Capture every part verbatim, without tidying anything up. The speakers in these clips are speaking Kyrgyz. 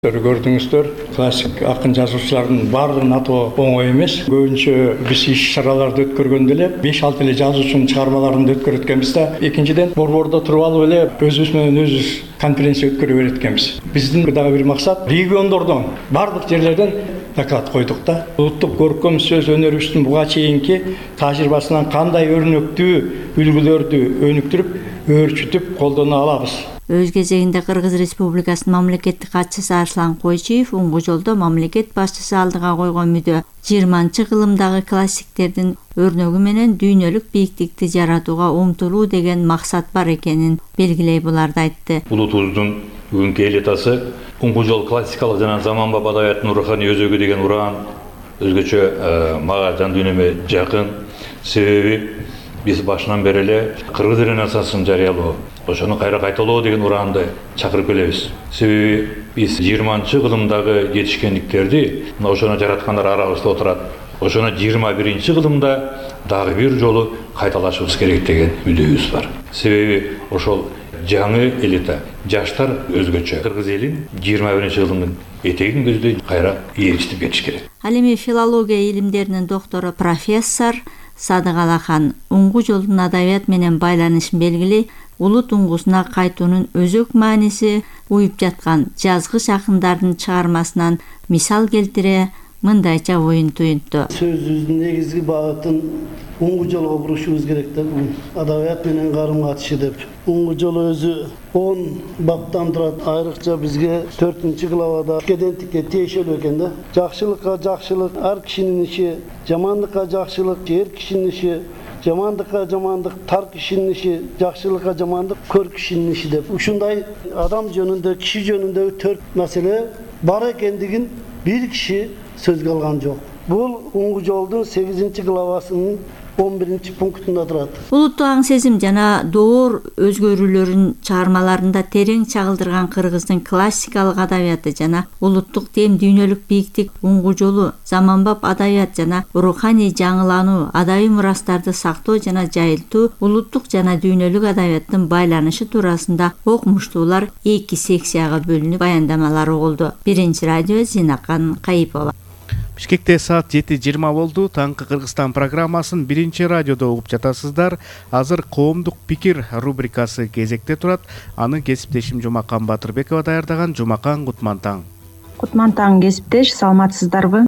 Көрдүңүздөр, классик акын жазуучулардын баардыгын атоо оңой эмес. Көбүнчө биз иш-чараларды өткөргөндө эле беш алты эле жазуучунун чыгармаларын өткөрөт экенбиз да. Экинчиден борбордо туруп алып эле өзүбүз менен өзүбүз конференция өткөрө берет экенбиз. Биздин дагы бир максат региондордон, баардык жерлерден доклад койдук да. Улуттук көркөм сөз өнөрүбүздүн буга чейинки тажрыйбасынан кандай өрнөктүү үлгүлөрдү өнүктүрүп, өөрчүтүп колдоно алабыз. Өз кезегинде Кыргыз Республикасынын мамлекеттик катчысы Арслан Койчиев уңгу жолдо мамлекет башчысы алдыга койгон мүдө жыйырманчы кылымдагы классиктердин өрнөгү менен дүйнөлүк бийиктикти жаратууга умтулуу деген максат бар экенин белгилей буларды айтты. Улутубуздун бүгүнкү элитасы уңгу жол классикалык жана заманбап адабияттын руханий өзөгү деген уран өзгөчө мага жан дүйнөмө жакын. Себеби биз башынан бери эле Кыргыз ренессансын жарыялоо, ошону кайра кайталоо деген ураанды чакырып келебиз. Себеби биз жыйырманчы кылымдагы жетишкендиктерди ошону жараткандар арабызда отурат. Ошону жыйырма биринчи кылымда дагы бир жолу кайталашыбыз керек деген мүддөбүз бар. Себеби ошол жаңы элита, жаштар өзгөчө Кыргыз элин жыйырма биринчи кылымдын этегин көздөй кайра ээрчитип кетиш керек. Ал эми филология илимдеринин доктору профессор Садык Алахан уңгу жолдун адабият менен байланышын белгилей, улут уңгусуна кайтуунун өзөк мааниси уюп жаткан жазгыч акындардын чыгармасынан мисал келтире мындайча оюн туюнтту. Сөзүбүздүн негизги багытын уңгу жолго бурушубуз керек деп, адабият менен карым катышы деп. Уңгу жол өзү он баптан турат. Айрыкча бизге төртүнчү главада кедентикке тиешелүү экен да. Жакшылыкка жакшылык, ар кишинин иши, жамандыкка жакшылык, жер кишинин иши, жамандыкка жамандык, тар кишинин иши, жакшылыкка жамандык, көр кишинин иши деп. Ушундай адам жөнүндө, киши жөнүндө төрт маселе бар экендигин бир киши сөзгө алган жок. Бул уңгу жолдун сегизинчи главасынын он биринчи пунктунда турат. Улуттук аң сезим жана доор өзгөрүүлөрүн чыгармаларында терең чагылдырган Кыргыздын классикалык адабияты жана улуттук тем дүйнөлүк бийиктик уңгу жолу, заманбап адабият жана руханий жаңылануу, адабий мурастарды сактоо жана жайылтуу, улуттук жана дүйнөлүк адабияттын байланышы туурасында окумуштуулар эки секцияга бөлүнүп баяндамалар угулду. Биринчи радио Зинакан Кайыпова. Бишкекте саат жети жыйырма болду. Таңкы Кыргызстан программасын биринчи радиодо угуп жатасыздар. Азыр коомдук пикир рубрикасы кезекте турат. Аны кесиптешим Жумакан Батырбекова даярдаган. Жумакан, кутман таң. Кутман таң кесиптеш, саламатсыздарбы?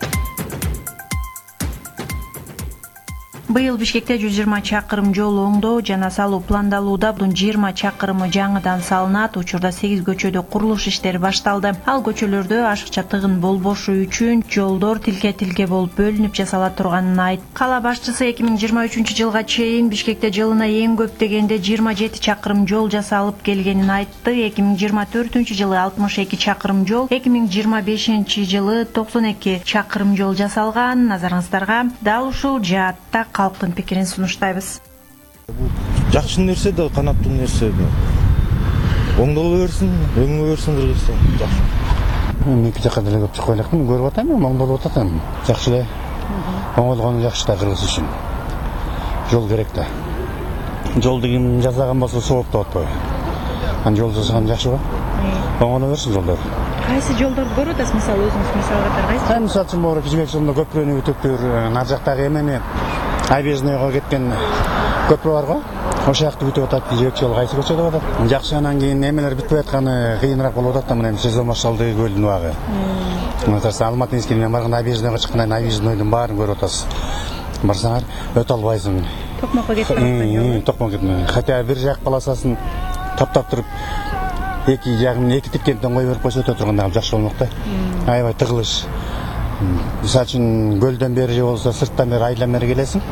Быйыл Бишкекте жүз жыйырма чакырым жол оңдоо жана салуу пландалууда. Бунун жыйырма чакырымы жаңыдан салынат. Учурда сегиз көчөдө курулуш иштери башталды. Ал көчөлөрдө ашыкча тыгын болбошу үчүн жолдор тилке-тилке болуп бөлүнүп жасала турганын айтты. Кала башчысы эки миң жыйырма үчүнчү жылга чейин Бишкекте жылына эң көп дегенде жыйырма жети чакырым жол жасалып келгенин айтты. эки миң жыйырма төртүнчү жылы алтымыш эки чакырым жол, эки миң жыйырма бешинчи жылы токсон эки чакырым жол жасалган. Назарыңыздарга дал ушул жаатта калктын пикирин сунуштайбыз. Жакшы нерсе да, канаттуу нерсе да. Оңдоло берсин, өңгө берсин Кыргызстан. Жакшы. Эки жакка деле көп чыкпай элекмин, көрүп атам, оңдолуп атат эми. Жакшы эле. Оңдолгону жакшы да Кыргыз үчүн. Жол керек да. Жол деген жасаган болсо сооп да атпайбы. Ан жол жасаган жакшыбы? Оңдоло берсин жолдор. Кайсы жолдорду көрүп атасыз, мисалы өзүңүз мисал катары кайсы? Мисалы үчүн боор Жибек жолунда көпүрөнү бүтүптүр, нар жактагы эмени Айбежныйга кеткен көпүрө бар го. Ошол жакты бүтүп атат, Жибек жолу кайсы көчө деп атат. Жакшы, анан кийин эмелер бүтпөй атканы кыйыныраак болуп атат да, мына сезон башталды, көлдүн убагы. Мынтасы Алматинский менен барганда Айбежныйга чыккандан Айбежнойдун баарын көрүп атасыз. Барсаңар өтө албайсың. Токмокко кетип атат. Токмокко кетип. Хотя бир жак полосасын таптап туруп эки жагын эки тиккенден кой берип койсо өтө турганда жакшы болмок да. Аябай тыгылыш. Мисалы үчүн көлдөн бери же болсо сырттан бери айдан бери келесиң.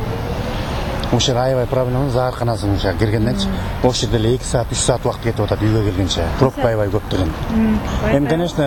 Ошол аябай проблема, заарканасың ошо киргенденчи. Ошол жерде эле эки саат, үч саат убакыт кетип атат үйгө келгенче. Пробка аябай көп деген. Эми конечно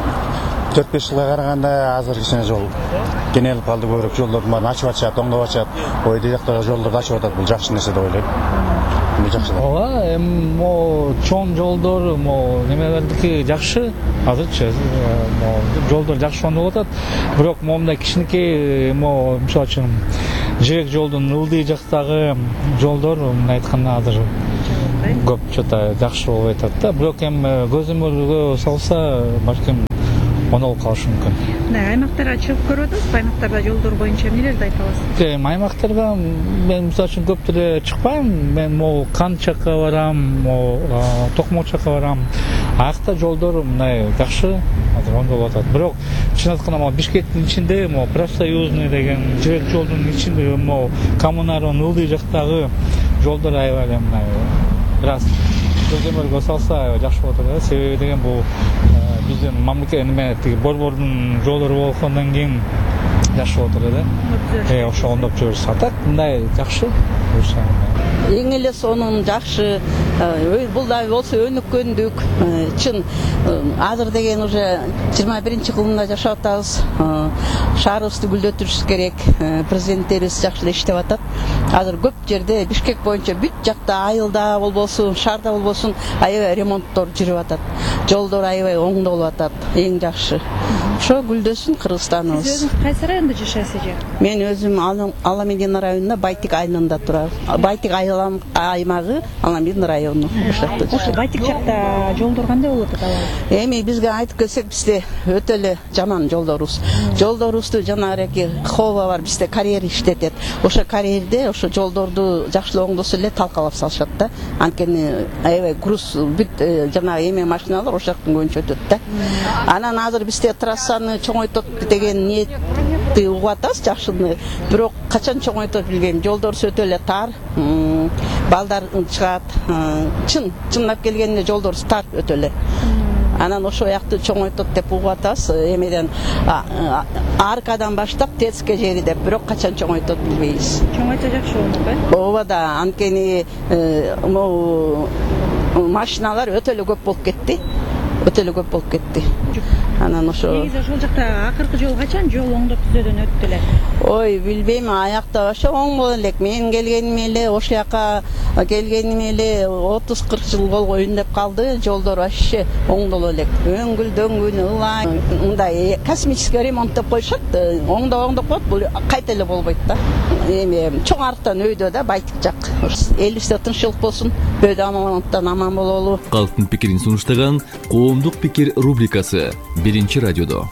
төрт беш жылга караганда азыр кичине жол кенелип калды, көбүрөөк жолдордун баарын ачып атышат, оңдоп атышат. Ой, деги жактагы жолдорду ачып атат, бул жакшы нерсе деп ойлойм. Жакшы. Ооба, эми mo чоң жолдор, mo немелердики жакшы. Азырчы mo жолдор жакшы оңдолуп атат. Бирок момундай кичинекей mo мисалы үчүн Жибек жолдун ылдый жактагы жолдор, мына айтканда азыр э көп что-то жакшы болуп атат да. Бирок эми көзөмөлгө салса балким оңолуп калышы мүмкүн. Да, аймактарга чыгып көрүп атасызбы? Аймактарда жолдор боюнча эмнелерди айта аласыз? Эми аймактарга мен мисалы үчүн көп деле чыкпайм. Мен могу Кант жакка барам, могу Токмок жакка барам. Аякта жолдор мындай жакшы, азыр оңдолуп атат. Бирок чын айтканда могу Бишкектин ичинде, могу Профсоюзный деген жибек жолдун ичинде, могу Коммунарын ылдый жактагы жолдор аябай эле мындай бир аз көзөмөлгө салса жакшы болот эле. Себеби деген бул биздин мамлекет эме тиги борбордун жолдору болгондон кийин жакшы болот эле да. Э, ошо оңдоп жиберсе атат, мындай жакшы. Эң эле сонун жакшы, бул да болсо өнүккөндүк. Чын азыр деген уже жыйырма биринчи кылымда жашап атабыз. Шаарыбызды гүлдөтүрүшүбүз керек. Президенттерибиз жакшы эле иштеп атат. Азыр көп жерде Бишкек боюнча бүт жакта айылда болбосун, шаарда болбосун аябай ремонттор жүрүп атат. Жолдор аябай оңдолуп атат. Эң жакшы. Ошо гүлдөсүн Кыргызстаныбыз. Сиз өзүңүз кайсы районда жашайсыз же? Мен өзүм Аламедин районунда Байтик айылында турам. Байтик айылам аймагы Аламедин району. Ошо Байтик жакта жолдор кандай болуп атат алар? Эми бизге айтып келсек, бизде өтө эле жаман жолдорубуз. Жолдорубузду жанагы хова бар, бизде карьер иштетет. Ошо карьерде ошо жолдорду жакшылап оңдосо эле талкалап салышат да. Анткени аябай груз бүт жанагы эме машиналар ошол жактан көбүнчө өтөт да. Анан азыр бизде трассаны чоңойтот деген ниетти угуп атабыз, жакшыны. Бирок качан чоңойтот билбейм. Жолдор өтө эле тар, балдар чыгат. Чын, чынлап келгенде жолдор тар өтө эле. Анан ошо аякты чоңойтот деп угуп атабыз. Эмеден аркадан баштап Тецке жери деп, бирок качан чоңойтот билбейбиз. Чоңойто жакшы болмок э? Ооба да, анткени могу машиналар өтө эле көп болуп кетти. Өтө эле көп болуп кетти. Анан ошо негизи ошол жакта акыркы жол качан жол оңдоп түзөөдөн өттү эле? Ой, билбейм, аякта ошо оң боло элек. Мен келгеним эле, ошол жака келгеним эле отуз кырк жыл болгон деп калды. Жолдор вообще оңдоло элек. Өңгүл-дөңгүн ылай, мындай космический ремонт деп коюшат. Оңдоп оңдоп коет, бул кайта эле болбойт да. Эми чоң арыктан өйдө да Байтик жак. Элибизде тынччылык болсун, өйдө амаланттан аман бололу. Калктын пикирин сунуштаган Коомдук пикир рубрикасы биринчи радиодо.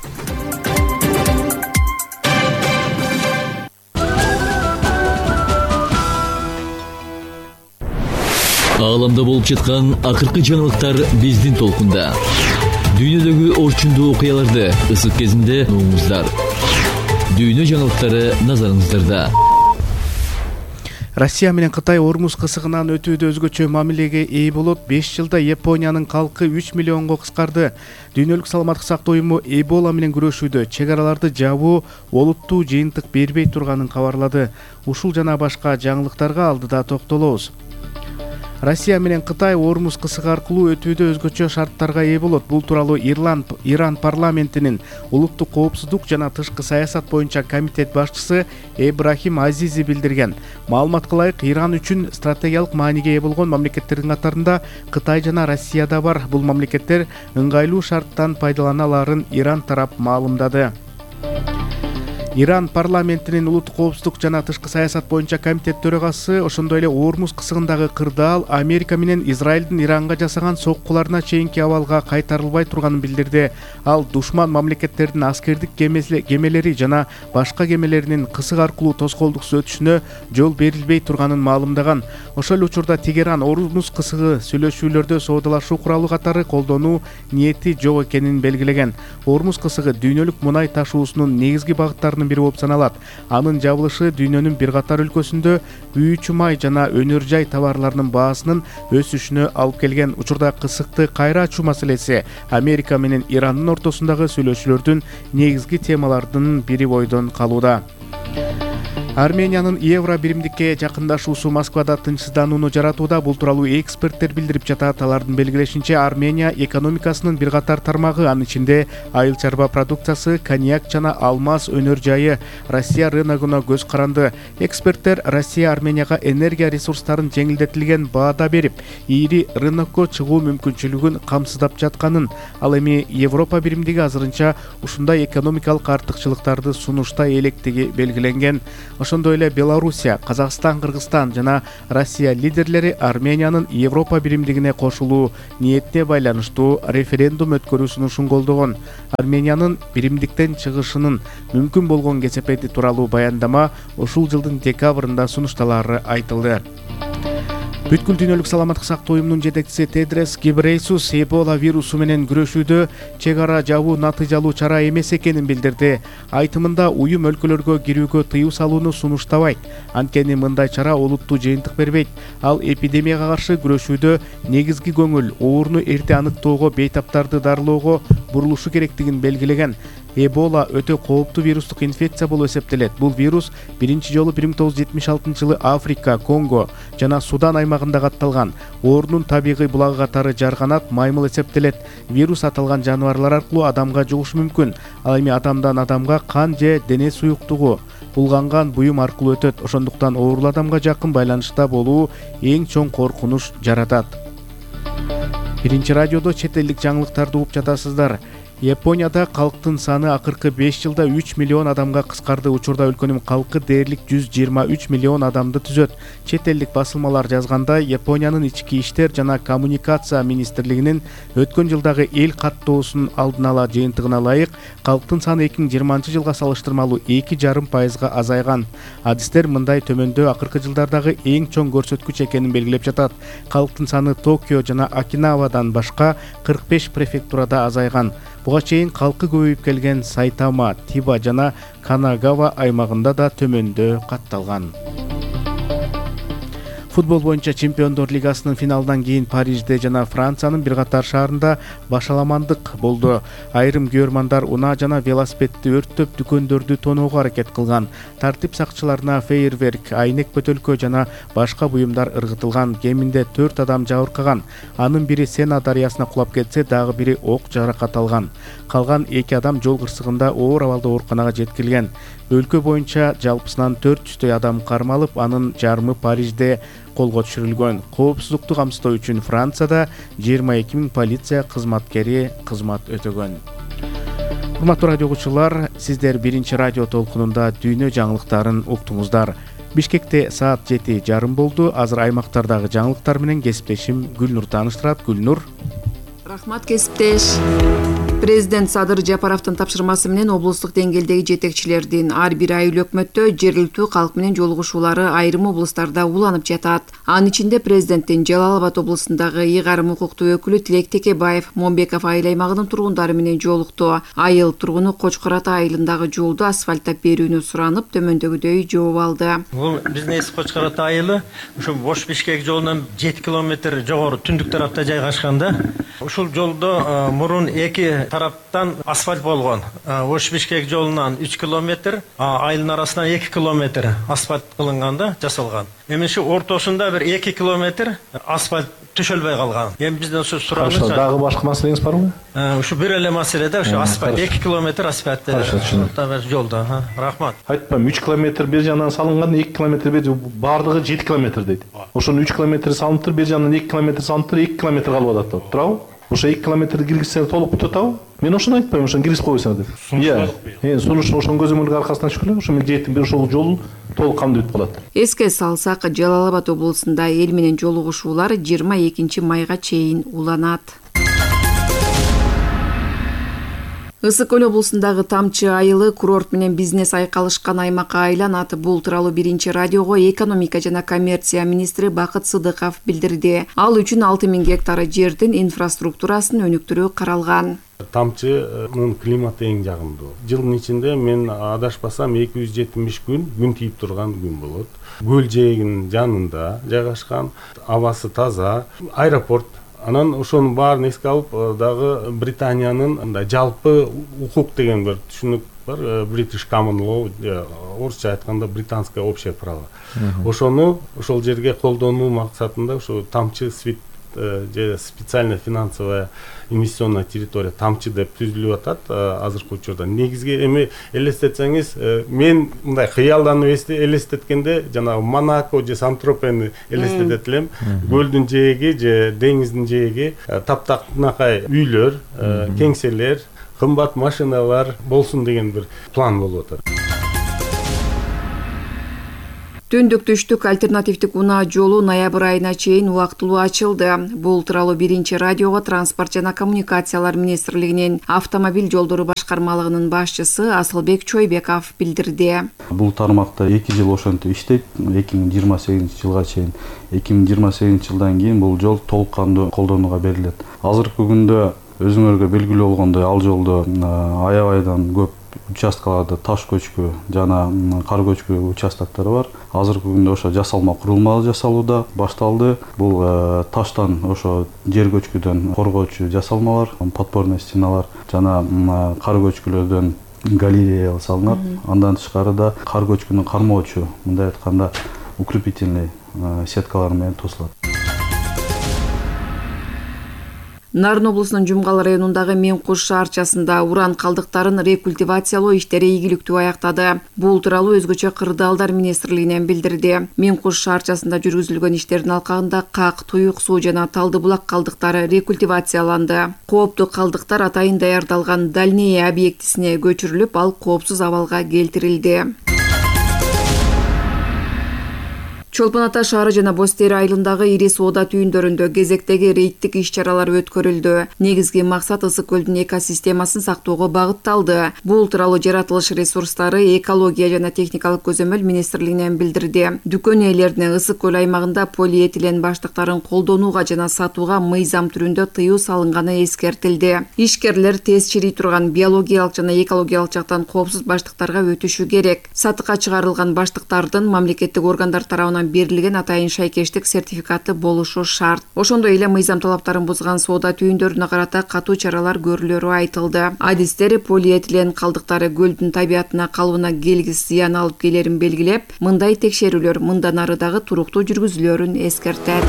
Ааламда болуп жаткан акыркы жаңылыктар биздин толкунда. Дүйнөдөгү орчундуу окуяларды ысык кезинде угуңуздар. Дүйнө жаңылыктары назарыңыздарда. Россия менен Кытай Ормуз кысыгынан өтүүдө өзгөчө мамилеге ээ болот. беш жылда Япониянын калкы үч миллионго кыскарды. Дүйнөлүк саламаттык сактоо уюму Эбола менен күрөшүүдө чек араларды жабуу олуттуу жыйынтык бербей турганын кабарлады. Ушул жана башка жаңылыктарга алдыда токтолобуз. Россия менен Кытай Ормуз кысыгы аркылуу өтүүдө өзгөчө шарттарга ээ болот. Бул тууралуу Ирлан Иран парламентинин улуттук коопсуздук жана тышкы саясат боюнча комитет башчысы Эбрахим Азизи билдирген. Маалыматка ылайык, Иран үчүн стратегиялык мааниге ээ болгон мамлекеттердин катарында Кытай жана Россия да бар. Бул мамлекеттер ыңгайлуу шарттан пайдалана аларын Иран тарап маалымдады. Иран парламентинин улуттук коопсуздук жана тышкы саясат боюнча комитет төрагасы ошондой эле Ормуз кысыгындагы кырдаал Америка менен Израилдин Иранга жасаган соккуларына чейинки абалга кайтарылбай турганын билдирди. Ал душман мамлекеттердин аскердик кемелери жана башка кемелеринин кысык аркылуу тоскоолдуксуз өтүшүнө жол берилбей турганын маалымдаган. Ошол эле учурда Тегеран Ормуз кысыгы сүйлөшүүлөрдө соодалашуу куралы катары колдонуу ниети жок экенин белгилеген. Ормуз кысыгы дүйнөлүк мунай ташуусунун негизги багыттарынын бири болуп саналат. Анын жабылышы дүйнөнүн бир катар өлкөсүндө күйүүчү май жана өнөр жай товарларынын баасынын өсүшүнө алып келген. Учурда кысыкты кайра ачуу маселеси Америка менен Ирандын ортосундагы сүйлөшүүлөрдүн негизги темаларынын бири бойдон калууда. Армениянын евро биримдикке жакындашуусу Москвада тынчсызданууну жаратууда. Бул тууралуу эксперттер билдирип жатат. Алардын белгилешинче, Армения экономикасынын бир катар тармагы, анын ичинде айыл чарба продукциясы, коньяк жана алмаз өнөр жайы Россия рыногуна көз каранды. Эксперттер Россия Арменияга энергия ресурстарын жеңилдетилген баада берип, ири рынокко чыгуу мүмкүнчүлүгүн камсыздап жатканын, ал эми Европа биримдиги азырынча ушундай экономикалык артыкчылыктарды сунуштай электиги белгиленген. ошондой эле Белоруссия, Казакстан, Кыргызстан жана Россия лидерлери Армениянын Европа биримдигине кошулуу ниетине байланыштуу референдум өткөрүү сунушун колдогон. Армениянын биримдиктен чыгышынын мүмкүн болгон кесепети тууралуу баяндама ушул жылдын декабрында сунушталары айтылды. Бүткүл дүйнөлүк саламаттык сактоо уюмунун жетекчиси Тедрос Гебрейсус Эбола вирусу менен күрөшүүдө чек ара жабуу натыйжалуу чара эмес экенин билдирди. Айтымында уюм өлкөлөргө кирүүгө тыюу салууну сунуштабайт. Анткени мындай чара олуттуу жыйынтык бербейт. Ал эпидемияга каршы күрөшүүдө негизги көңүл ооруну эрте аныктоого, бейтаптарды дарылоого бурулушу керектигин белгилеген. Эбола өтө кооптуу вирустук инфекция болуп эсептелет. Бул вирус биринчи жолу бир миң тогуз жүз жетимиш алтынчы жылы Африка, Конго жана Судан аймагында катталган. Оорунун табигый булагы катары жарганат маймыл эсептелет. Вирус аталган жаныбарлар аркылуу адамга жугушу мүмкүн. Ал эми адамдан адамга кан же дене суюктугу булганган буюм аркылуу өтөт. Ошондуктан оорулуу адамга жакын байланышта болуу эң чоң коркунуч жаратат. Биринчи радиодо чет элдик жаңылыктарды угуп жатасыздар. Японияда калктын саны акыркы беш жылда үч миллион адамга кыскарды. Учурда өлкөнүн калкы дээрлик жүз жыйырма үч миллион адамды түзөт. Чет элдик басылмалар жазгандай, Япониянын ички иштер жана коммуникация министрлигинин өткөн жылдагы эл каттоосунун алдын ала жыйынтыгына ылайык калктын саны эки миң жыйырманчы жылга салыштырмалуу эки жарым пайызга азайган. Адистер мындай төмөндөө акыркы жылдардагы эң чоң көрсөткүч экенин белгилеп жатат. Калктын саны Токио жана Окинавадан башка кырк беш префектурада азайган. Буга чейин калкы көбөйүп келген Сайтама, Тиба жана Канагава аймагында да төмөндөө катталган. Футбол боюнча Чемпиондор лигасынын финалдан кийин Парижде жана Франциянын бир катар шаарында башаламандык болду. Айрым көрмандар унаа жана велосипедди өрттөп дүкөндөрдү тоноого аракет кылган. Тартип сакчыларына фейерверк, айнек бөтөлкө жана башка буюмдар ыргытылган. Кеминде төрт адам жабыркаган. Анын бири Сена дарыясына кулап кетсе, дагы бири ок жаракат алган. Калган эки адам жол кырсыгында оор абалда ооруканага жеткирилген. Өлкө боюнча жалпысынан төрт жүздөй адам кармалып, анын жарымы Парижде колго түшүрүлгөн. Коопсуздукту камсыздоо үчүн Францияда жыйырма эки миң полиция кызматкери кызмат өтөгөн. Урматтуу радио угуучулар, сиздер биринчи радио толкунунда дүйнө жаңылыктарын уктуңуздар. Бишкекте саат жети жарым болду. Азыр аймактардагы жаңылыктар менен кесиптешим Гүлнур тааныштырат. Гүлнур. Рахмат кесиптеш. Президент Садыр Жапаровдун тапшырмасы менен облустук деңгээлдеги жетекчилердин ар бир айыл өкмөттө жергиликтүү калк менен жолугушуулары айрым облустарда уланып жатат. Анын ичинде президенттин Жалал Абад облусундагы ыйгарым укуктуу өкүлү Тилек Текебаев Момбеков айыл аймагынын тургундары менен жолукту. Айыл тургуну Кочкор Ата айылындагы жолду асфальттап берүүнү суранып, төмөндөгүдөй жооп алды. Бул биздин эски Кочкор Ата айылы ушу Бош Бишкек жолунан жети километр жогору түндүк тарапта жайгашкан да. Ушул жолдо мурун эки тараптан асфальт болгон. Бош Бишкек жолунан үч километр, айылдын арасынан эки километр асфальт кылынган да, жасалган. Эми ушу ортосунда бир эки километр асфальт төшөлбөй калган. Эми бизден ушу суранып, дагы башка маселеңиз барбы? Ушу бир эле маселе да, ушу асфальт эки километр асфальт жолдо. Рахмат. Айтпам, үч километр бер жагынан салынган, эки километр бер бардыгы жети километр дейт. Ошонун үч километр салыныптыр, бер жагынан эки километр салыныптыр, эки километр калып атат. Туурабы? Ошо эки километр киргизсе толук бүтөт абы? Мен ошону айтпайм, ошону киргизип койсоң деп. Иә. Эми сунуш ошонун көзөмөлгө аркасынан шүкүр, ошо мен жеттим, бир ошол жол толук камдуу бүтүп калат. Эске салсак, Жалал Абад облусунда эл менен жолугушуулар жыйырма экинчи майга чейин уланат. Ысык көл облусундагы Тамчы айылы курорт менен бизнес айкалышкан аймакка айланат. Бул тууралуу биринчи радиого экономика жана коммерция министри Бакыт Сыдыков билдирди. Ал үчүн алты миң гектар жердин инфраструктурасын өнүктүрүү каралган. Тамчынын климаты эң жагымдуу. Жылдын ичинде мен адашпасам эки жүз жетимиш күн күн тийип турган күн болот. Көл жээгинин жанында жайгашкан, абасы таза, аэропорт. Анан ошонун баарын эске алып, дагы Британиянын жалпы укук деген бир түшүнүк бар, British Common Law, орусча айтканда британское общее право. Ошону ошол жерге колдонуу максатында ошо Тамчы свит же специальная финансовая инвестиционная территория Тамчы деп түзүлүп атат азыркы учурда. Негизги эми элестетсеңиз, мен мындай кыялданып элестеткенде жанагы Монако же Сан-Тропени элестетет элем. Көлдүн жээги же деңиздин жээги, таптакнакай үйлөр, кеңселер, кымбат машиналар болсун деген бир план болуп атат. Түндүк түштүк альтернативдик унаа жолу ноябрь айына чейин убактылуу ачылды. Бул тууралуу биринчи радиого Транспорт жана коммуникациялар министрлигинин автомобиль жолдору башкармалыгынын башчысы Асылбек Чойбеков билдирди. Бул тармакта эки жыл ошентип иштейт. эки миң жыйырма сегизинчи жылга чейин. эки миң жыйырма сегизинчи жылдан кийин бул жол толук кандуу колдонууга берилет. Азыркы күндө өзүңөргө белгилүү болгондой ал жолдо аябайдан көп участкаларда таш көчкү жана кар көчкү участоктор бар. Азыркы күндө ошо жасалма курулмалар жасалууда башталды. Бул таштан ошо жер көчкүдөн коргоочу жасалмалар, подпорный стеналар жана кар көчкүлөрдөн галерея салынат. Андан тышкары да кар көчкүнү кармоочу, мындай айтканда укрепительный сеткалар менен тосулат. Нарын облусунун Жумгал районундагы Мен Куш шаарчасында уран калдыктарын рекультивациялоо иштери ийгиликтүү аяктады. Бул тууралуу өзгөчө кырдаалдар министрлигинен билдирди. Мен Куш шаарчасында жүргүзүлгөн иштердин алкагында как, туюк суу жана талды булак калдыктары рекультивацияланды. Кооптуу калдыктар атайын даярдалган Дальнее объектисине көчүрүлүп, ал коопсуз абалга келтирилди. Чолпон Ата шаары жана Бостери айылындагы ири соода түйүндөрүндө кезектеги рейдтик иш-чаралар өткөрүлдү. Негизги максат ысык көлдүн экосистемасын сактоого багытталды. Бул тууралуу жаратылыш ресурстары, экология жана техникалык көзөмөл министрлигинен билдирди. Дүкөн ээлерине ысык көл аймагында полиэтилен баштыктарын колдонууга жана сатууга мыйзам түрүндө тыюу салынганы эскертилди. Ишкерлер тез чирий турган биологиялык жана экологиялык жактан коопсуз баштыктарга өтүшү керек. Сатыкка чыгарылган баштыктардын мамлекеттик органдар тарабынан берилген атайын шайкештик сертификаты болушу шарт. Ошондой эле мыйзам талаптарын бузган соода түйүндөрүнө карата катуу чаралар көрүлөрү айтылды. Адистер полиэтилен калдыктары көлдүн табиятына калыбына келгис зыян алып келерин белгилеп, мындай текшерүүлөр мындан ары дагы туруктуу жүргүзүлөрүн эскертет.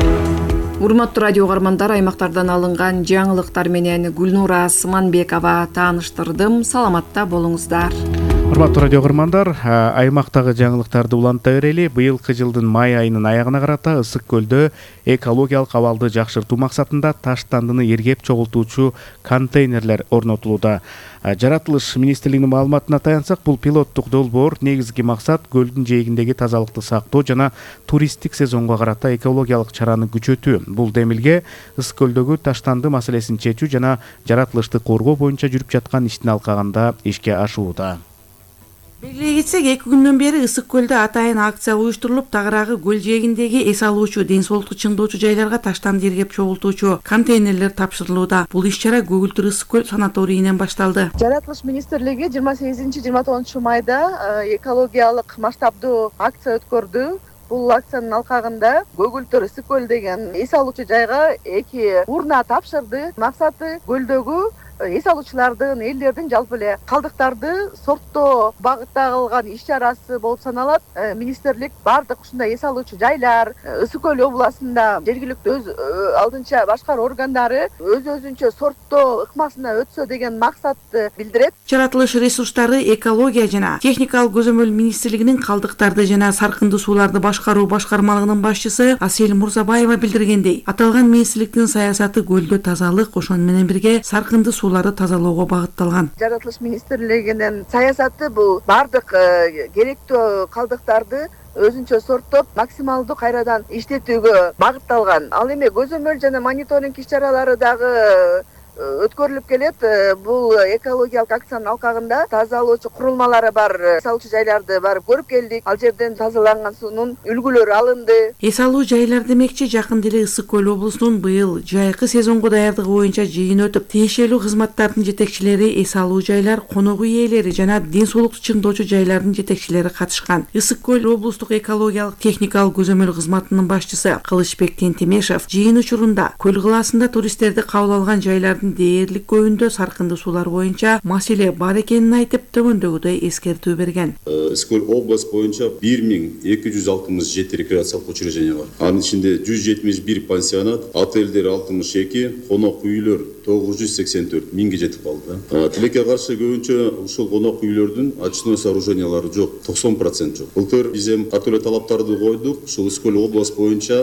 Урматтуу радио угармандар, аймактардан алынган жаңылыктар менен Гүлнура Сыманбекова тааныштырдым. Саламатта болуңуздар. Урматтуу радио угармандар, аймактагы жаңылыктарды уланта берели. Быйылкы жылдын май айынын аягына карата ысык көлдө экологиялык абалды жакшыртуу максатында таштандыны эргеп чогултуучу контейнерлер орнотулууда. Жаратылыш министрлигинин маалыматына таянсак, бул пилоттук долбоор негизги максат көлдүн жээгиндеги тазалыкты сактоо жана туристтик сезонго карата экологиялык чараны күчөтүү. Бул демилге ысык көлдөгү таштанды маселесин чечүү жана жаратылышты коргоо боюнча жүрүп жаткан иштин алкагында ишке ашууда. Белгилей кетсек, эки күндөн бери ысык көлдө атайын акция уюштурулуп, тагыраагы көл жээгиндеги эс алуучу, ден соолукту чыңдоочу жайларга таштанды эргеп чогултуучу контейнерлер тапшырылууда. Бул иш-чара Көгүлтүр ысык көл санаторийинен башталды. Жаратылыш министрлиги жыйырма сегизинчи жыйырма тогузунчу майда экологиялык масштабдуу акция өткөрдү. Бул акциянын алкагында Көгүлтүр ысык көл деген эс алуучу жайга эки урна тапшырды. Максаты көлдөгү эс алуучулардын, элдердин жалпы эле калдыктарды сорттоо багытталган иш-чарасы болуп саналат. Министрлик бардык ушундай эс алуучу жайлар ысык көл областында жергиликтүү өз алдынча башкаруу органдары өз өзүнчө сорттоо ыкмасына өтсө деген максатты билдирет. Жаратылыш ресурстары, экология жана техникалык көзөмөл министрлигинин калдыктарды жана саркынды сууларды башкаруу башкармалыгынын башчысы Асель Мурзабаева билдиргендей, аталган министрликтин саясаты көлдө тазалык, ошону менен бирге саркынды сууларды тазалоого багытталган. Жаратылыш министрлигинин саясаты бул бардык керектүү калдыктарды өзүнчө сорттоп, максималдуу кайрадан иштетүүгө багытталган. Ал эми көзөмөл жана мониторинг иш-чаралары дагы өткөрүлүп келет. Бул экологиялык акциянын алкагында тазалоочу курулмалары бар, эс алуучу жайларды барып көрүп келдик. Ал жерден тазаланган суунун үлгүлөрү алынды. Эс алуу жайлар демекчи, жакын деле ысык көл облусунун быйыл жайкы сезонго даярдыгы боюнча жыйын өтүп, тиешелүү кызматтардын жетекчилери, эс алуу жайлар, конок үй ээлери жана ден соолукту чыңдоочу жайлардын жетекчилери катышкан. Ысык көл облустук экологиялык техникалык көзөмөл кызматынын башчысы Кылычбек Тентемешев жыйын учурунда көл кылаасында туристтерди кабыл алган жайлардын дээрлик көбүндө саркынды суулар боюнча маселе бар экенин айтып, төгөндөгүдөй эскертүү берген. Ысык көл область боюнча бир миң эки жүз алтымыш жети рекреациялык учреждение бар. Анын ичинде жүз жетимиш бир пансионат, отелдер алтымыш эки, конок үйлөр тогуз жүз сексен төрт миңге жетип калды. Тилекке каршы көбүнчө ушул конок үйлөрдүн очной сооружениялары жок, токсон процент жок. Былтыр биз эми катуу эле талаптарды койдук. Ушул ысык көл область боюнча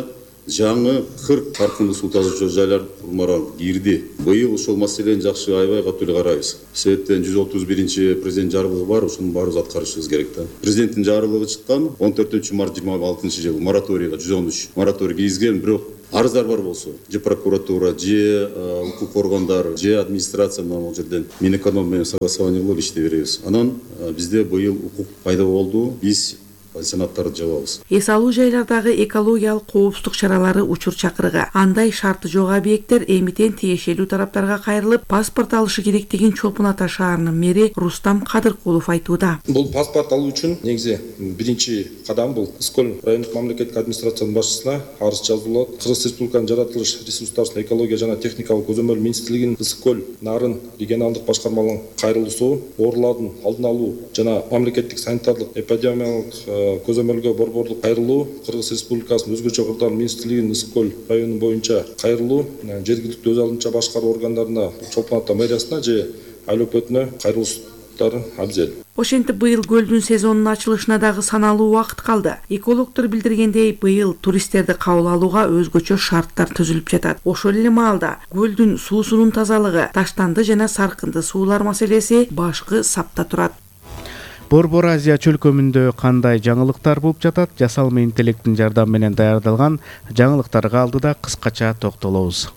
жаңы кырк каркынды суу тазалоочу жайлар урмаралып кирди. Быйыл ошол маселени жакшы аябай катуу эле карайбыз. Себептен жүз отуз биринчи президент жарлыгы бар, ошонун баарыбыз аткарышыбыз керек да. Президенттин жарлыгы чыккан он төртүнчү март жыйырма алтынчы жылы мораторийга жүз он үч мораторий киргизген, бирок арыздар бар болсо, же прокуратура, же укук органдар, же администрация бул жерден Минэконом менен согласование кылып иштей беребиз. Анан бизде быйыл укук пайда болду. Биз пансионаттарды жабабыз. Эс алуу жайлардагы экологиялык коопсуздук чаралары учур чакырга. Андай шарты жок объекттер эмитен тиешелүү тараптарга кайрылып, паспорт алышы керектигин Чолпон Ата шаарынын мэри Рустам Кадыркулов айтууда. Бул паспорт алуу үчүн негизи биринчи кадам бул Ысыкөл райондук мамлекеттик администрациянын башчысына арыз жазылат. Кыргыз Республиканын жаратылыш ресурстарын экология жана техникалык көзөмөл министрлигинин Ысыкөл Нарын регионалдык башкармалыгына кайрылуусу, оорулардын алдын алуу жана мамлекеттик санитардык эпидемиологиялык көзөмөлгө борборлук кайрылуу, Кыргыз Республикасынын өзгөчө кырдаал министрлигинин Ысыкөл району боюнча кайрылуу, жергиликтүү өз алдынча башкаруу органдарына, Чолпон Ата мэриясына же айыл өкмөтүнө кайрылуусуттары абзел. Ошентип быйыл көлдүн сезонунун ачылышына дагы саналуу убакыт калды. Экологдор билдиргендей, быйыл туристтерди кабыл алууга өзгөчө шарттар түзүлүп жатат. Ошол эле маалда көлдүн суусунун тазалыгы, таштанды жана саркынды суулар маселеси башкы сапта турат. Борбор Азия чөлкөмүндө кандай жаңылыктар болуп жатат? Жасалма интеллекттин жардамы менен даярдалган жаңылыктарга алдыда кыскача токтолобуз.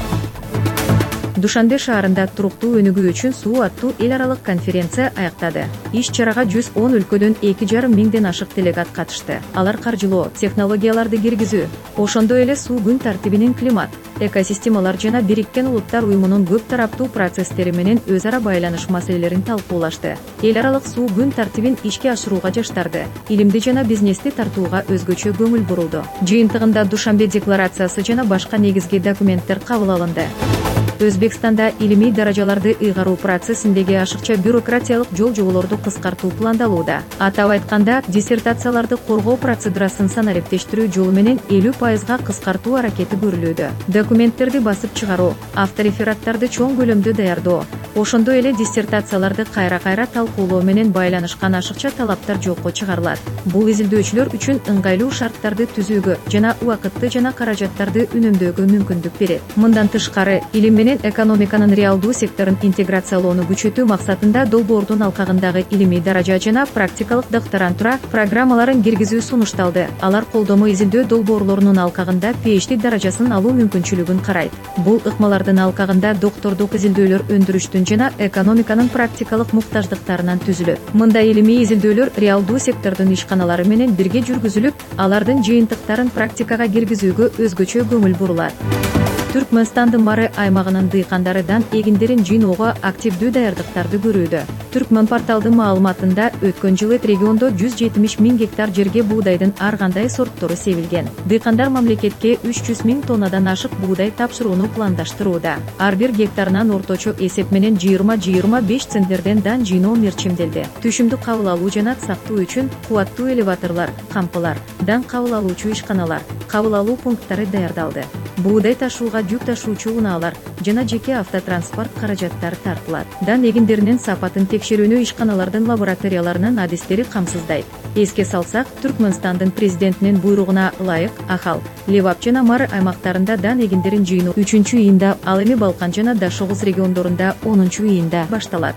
Душанбе шаарында туруктуу өнүгүү үчүн суу аттуу эл аралык конференция аяктады. Иш чарага жүз он өлкөдөн эки жарым миңден ашык делегат катышты. Алар каржылоо, технологияларды киргизүү, ошондой эле суу күн тартибинин климат, экосистемалар жана Бириккен Улуттар уюмунун көп тараптуу процесстери менен өз ара байланыш маселелерин талкуулашты. Эл аралык суу күн тартибин ишке ашырууга жаштарды, илимди жана бизнести тартууга өзгөчө көңүл бурулду. Жыйынтыгында Душанбе декларациясы жана башка негизги документтер кабыл алынды. Өзбекстанда илимий даражаларды ыйгаруу процессиндеги ашыкча бюрократиялык жол жоболорду кыскартуу пландалууда. Атап айтканда, диссертацияларды коргоо процедурасын санариптештирүү жолу менен элүү пайызга кыскартуу аракети көрүлүүдө. Документтерди басып чыгаруу, авторефераттарды чоң көлөмдө даярдоо, ошондой эле диссертацияларды кайра-кайра талкуулоо менен байланышкан ашыкча талаптар жокко чыгарылат. Бул изилдөөчүлөр үчүн ыңгайлуу шарттарды түзүүгө жана убакытты жана каражаттарды үнөмдөөгө мүмкүндүк берет. Мындан тышкары, илим менен экономиканын реалдуу секторун интеграциялоону күчөтүү максатында долбоордун алкагындагы илимий даража жана практикалык докторантура программаларын киргизүү сунушталды. Алар колдомо изилдөө долбоорлорунун алкагында PhD даражасын алуу мүмкүнчүлүгүн карайт. Бул ыкмалардын алкагында доктордук изилдөөлөр өндүрүштүн жана экономиканын практикалык муктаждыктарынан түзүлөт. Мындай илимий изилдөөлөр реалдуу сектордун ишканалары менен бирге жүргүзүлүп, алардын жыйынтыктарын практикага киргизүүгө өзгөчө көңүл бурулат. Түркмөнстандын Мары аймагынын дыйкандары дан эгиндерин жыйноого активдүү даярдыктарды көрүүдө. Түркмөн порталдын маалыматында өткөн жылы региондо жүз жетимиш миң гектар жерге буудайдын ар кандай сорттору себилген. Дыйкандар мамлекетке үч жүз миң тоннадан ашык буудай тапшырууну пландаштырууда. Ар бир гектарынан орточо эсеп менен жыйырма жыйырма беш центнерден дан жыйноо мерчимделди. Түшүмдү кабыл алуу жана сактоо үчүн кубаттуу элеваторлор, кампылар, дан кабыл алуучу ишканалар, кабыл алуу пункттары даярдалды. Буудай ташууга жүк ташуучу унаалар жана жеке автотранспорт каражаттары тартылат. Дан эгиндеринин сапатын текшерүүнү ишканалардын лабораторияларынын адистери камсыздайт. Эске салсак, Түркмөнстандын президентинин буйругуна ылайык Ахал, Левап жана Мары аймактарында дан эгиндерин жыйноо үчүнчү июнда, ал эми Балкан жана Дашогуз региондорунда онунчу июнда башталат.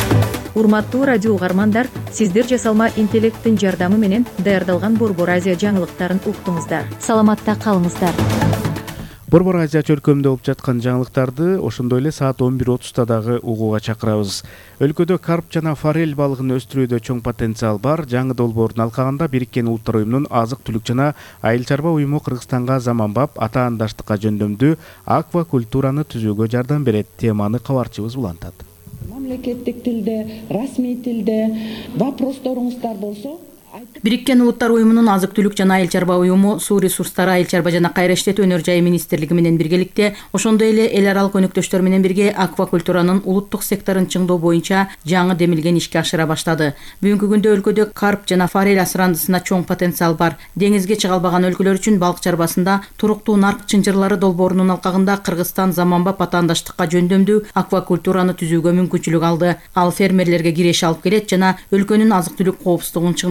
Урматтуу радио угармандар, сиздер жасалма интеллекттин жардамы менен даярдалган Борбор Азия жаңылыктарын уктуңуздар. Саламатта калыңыздар. Борбор Азия чөлкөмүндө болуп жаткан жаңылыктарды ошондой эле саат он бир отузда дагы угууга чакырабыз. Өлкөдө карп жана форель балыгын өстүрүүдө чоң потенциал бар. Жаңы долбоордун алкагында Бириккен Улуттар уюмунун азык-түлүк жана айыл чарба уюму Кыргызстанга заманбап ата-андаштыкка жөндөмдүү аквакультураны түзүүгө жардам берет. Теманы кабарчыбыз улантат. Мамлекеттик тилде, расмий тилде вопросторуңуздар болсо, Бириккен Улуттар уюмунун азык-түлүк жана айыл чарба уюму суу ресурстары айыл чарба жана кайра иштетүү өнөр жайы министрлиги менен биргеликте, ошондой эле эл аралык өнөктөштөр менен бирге аквакультуранын улуттук секторун чыңдоо боюнча жаңы демилген ишке ашыра баштады. Бүгүнкү күндө өлкөдө карп жана форель асырандысына чоң потенциал бар. Деңизге чыга албаган өлкөлөр үчүн балык чарбасында туруктуу нарк чынжырлары долбоорунун алкагында Кыргызстан заманбап ата-андаштыкка жөндөмдүү аквакультураны түзүүгө мүмкүнчүлүк алды. Ал фермерлерге киреше алып келет жана өлкөнүн азык-түлүк коопсуздугун чыңдай турганына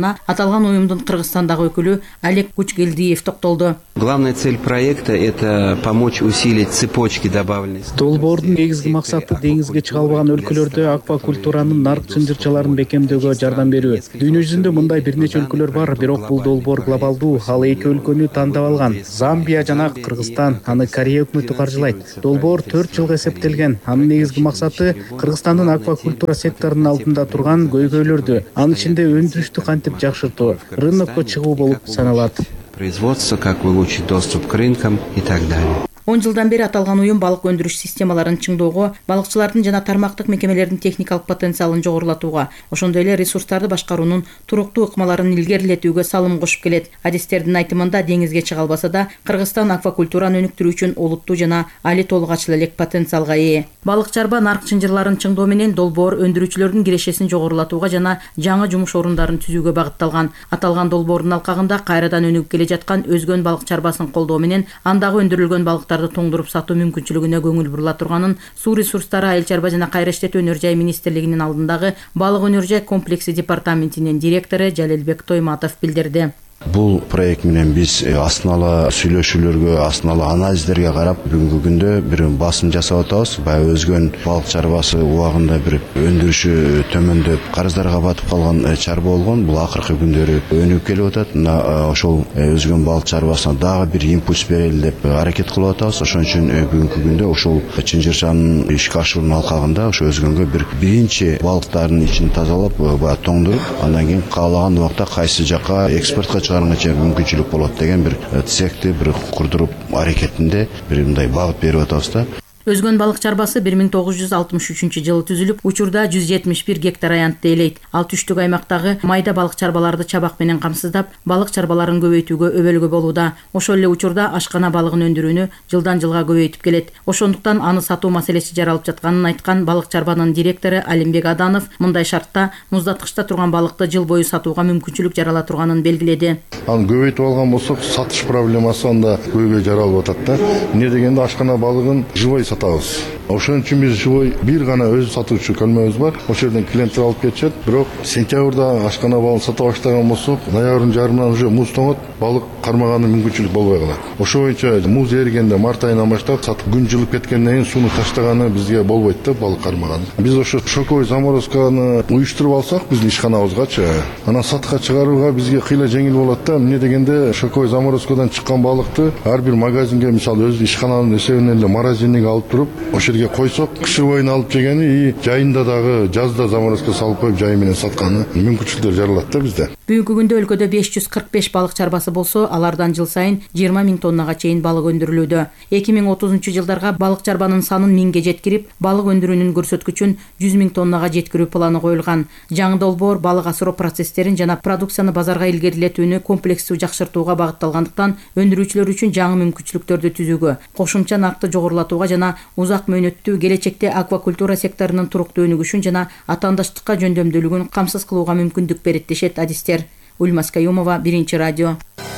болгонуна аталган уюмдун Кыргызстандагы өкүлү Олег Кучгелдиев токтолду. Главная цель проекта – это помочь усилить цепочки добавленности. Долбоордун негизги максаты деңизге чыга албаган өлкөлөрдө аквакультуранын нарк чынжырчаларын бекемдөөгө жардам берүү. Дүйнө жүзүндө мындай бир нече өлкөлөр бар, бирок бул долбоор глобалдуу. Ал эки өлкөнү тандап алган. Замбия жана Кыргызстан, аны Корея өкмөтү каржылайт. Долбоор төрт жылга эсептелген. Анын негизги максаты Кыргызстандын аквакультура секторунун алдында турган көйгөйлөрдү, анын ичинде өндүрүштү кантип жакшыртуу, рынокко чыгуу болуп саналат. Производство, как улучшить доступ к рынкам и так далее. он жылдан бери аталган уюм балык өндүрүш системаларын чыңдоого, балыкчылардын жана тармактык мекемелердин техникалык потенциалын жогорулатууга, ошондой эле ресурстарды башкаруунун туруктуу ыкмаларын илгерилетүүгө салым кошуп келет. Адистердин айтымында деңизге чыга албаса да, Кыргызстан аквакультураны өнүктүрүү үчүн олуттуу жана али толук ачыла элек потенциалга ээ. Балык чарба нарк чынжырларын чыңдоо менен долбоор өндүрүүчүлөрдүн кирешесин жогорулатууга жана жаңы жумуш орундарын түзүүгө багытталган. Аталган долбоордун алкагында кайрадан өнүгүп келе жаткан өзгөн балык чарбасын колдоо менен андагы өндүрүлгөн балык тоңдуруп сатуу мүмкүнчүлүгүнө көңүл бурула турганын Суу ресурстары, айыл чарба жана кайра иштетүү өнөр жай министрлигинин алдындагы балык өнөр жай комплекси департаментинин директору Жалелбек Тойматов билдирди. Бул проект менен биз аснала сүйлөшүүлөргө, аснала анализдерге карап бүгүнкү күндө бир басым жасап атабыз. Баягы өзгөн балык чарбасы убагында бир өндүрүшү төмөндөп, карыздарга батып калган чарба болгон. Бул акыркы күндөрү өнүгүп келип атат. Мына ошол өзгөн балык чарбасына дагы бир импульс берели деп аракет кылып атабыз. Ошон үчүн бүгүнкү күндө ошол чынжырчанын ишке ашыруунун алкагында ошо өзгөнгө бир биринчи балыктардын ичин тазалап, баягы тоңдуруп, андан кийин каалаган убакта кайсы жакка экспортко чыгарганга мүмкүнчүлүк болот деген бир цехти бир курдуруп аракетинде бир мындай багыт берип атабыз да. Өзгөн балык чарбасы бир миң тогуз жүз алтымыш үчүнчү жылы түзүлүп, учурда жүз жетимиш бир гектар аянтты ээлейт. Ал түштүк аймактагы майда балык чарбаларды чабак менен камсыздап, балык чарбаларын көбөйтүүгө өбөлгө болууда. Ошол эле учурда ашкана балыгын өндүрүүнү жылдан жылга көбөйтүп келет. Ошондуктан аны сатуу маселеси жаралып жатканын айткан балык чарбанын директору Алимбек Аданов мындай шартта муздаткычта турган балыкты жыл бою сатууга мүмкүнчүлүк жарала турганын белгиледи. Аны көбөйтүп алган болсок, сатыш проблемасы анда көбөй жаралып атат да. Эмне дегенде ашкана балыгын живой сатабыз. Ошон үчүн биз живой бир гана өз сатуучу көлмөбүз бар. Ошол жерден клиенттер алып кетишет. Бирок сентябрда ашкана балыгын сата баштаган болсок, ноябрдын жарымынан уже муз тоңот, балык кармаганга мүмкүнчүлүк болбой калат. Ошол боюнча муз эригенде март айынан баштап сатып күн жылып кеткенден кийин сууну таштаганы бизге болбойт да, балык кармаган. Биз ошо шоковой заморозканы уюштуруп алсак биздин ишканабызгачы, анан сатка чыгарууга бизге кыйла жеңил болот да. Эмне дегенде шоковой заморозкадан чыккан балыкты ар бир магазинге, мисалы өз ишкананын эсебинен эле морозильник алып туруп, ошол жерге койсок, кышы боюна алып жегени и жайында дагы жазда заморозка салып коюп жай менен сатканы мүмкүнчүлүктөр жаралат да бизде. Бүгүнкү күндө өлкөдө беш жүз кырк беш балык чарбасы болсо, алардан жыл сайын жыйырма миң тоннага чейин балык өндүрүлүүдө. эки миң отузунчу жылдарга балык чарбанын санын миңге жеткирип, балык өндүрүүнүн көрсөткүчүн жүз миң тоннага жеткирүү планы коюлган. Жаңы долбоор балык асыроо процесстерин жана продукцияны базарга илгерилетүүнү комплекстүү жакшыртууга багытталгандыктан, өндүрүүчүлөр үчүн жаңы мүмкүнчүлүктөрдү түзүүгө, кошумча наркты жогорулатууга жана узак мөөнөттүү келечекте аквакультура секторунун туруктуу өнүгүшүн жана атаандаштыкка жөндөмдүүлүгүн камсыз кылууга мүмкүндүк берет дешет адистер. Ульмас Каюмова, Биринчи радио.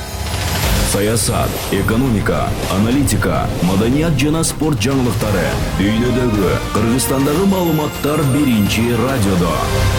Саясат, экономика, аналитика, маданият жана спорт жаңылыктары. Дүйнөдөгү, Кыргызстандагы маалыматтар Биринчи радиодо.